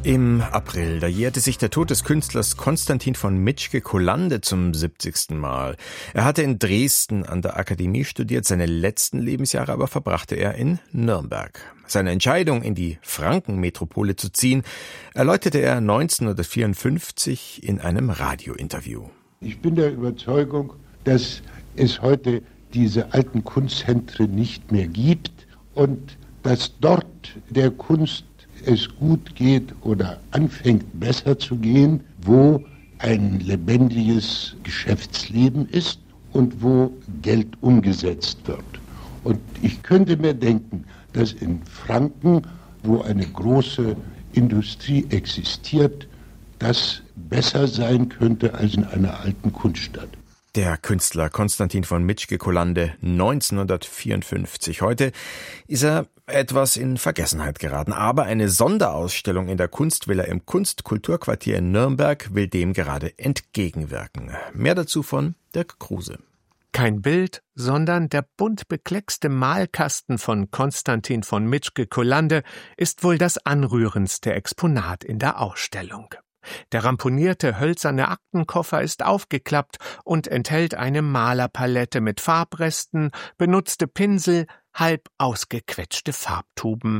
Im April, da jährte sich der Tod des Künstlers Konstantin von Mitschke-Kollande zum 70. Mal. Er hatte in Dresden an der Akademie studiert, seine letzten Lebensjahre aber verbrachte er in Nürnberg. Seine Entscheidung, in die Frankenmetropole zu ziehen, erläuterte er 1954 in einem Radiointerview. Ich bin der Überzeugung, dass es heute diese alten Kunstzentren nicht mehr gibt und dass dort der Kunst es gut geht oder anfängt besser zu gehen, wo ein lebendiges Geschäftsleben ist und wo Geld umgesetzt wird. Und ich könnte mir denken, dass in Franken, wo eine große Industrie existiert, das besser sein könnte als in einer alten Kunststadt. Der Künstler Konstantin von Mitschke-Kollande 1954. Heute ist er etwas in Vergessenheit geraten. Aber eine Sonderausstellung in der Kunstvilla im Kunstkulturquartier in Nürnberg will dem gerade entgegenwirken. Mehr dazu von Dirk Kruse. Kein Bild, sondern der bunt bekleckste Malkasten von Konstantin von Mitschke-Kollande ist wohl das anrührendste Exponat in der Ausstellung. Der ramponierte hölzerne Aktenkoffer ist aufgeklappt und enthält eine Malerpalette mit Farbresten, benutzte Pinsel, halb ausgequetschte Farbtuben.